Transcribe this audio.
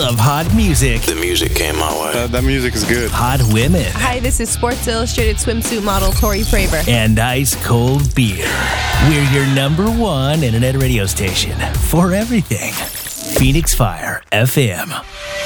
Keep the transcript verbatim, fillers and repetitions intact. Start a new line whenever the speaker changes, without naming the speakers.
of hot music.
The music came my way.
Uh, that music is good.
Hot women.
Hi, this is Sports Illustrated swimsuit model Tori Fraver.
And ice cold beer. We're your number one internet radio station for everything. Phoenix Fire F M.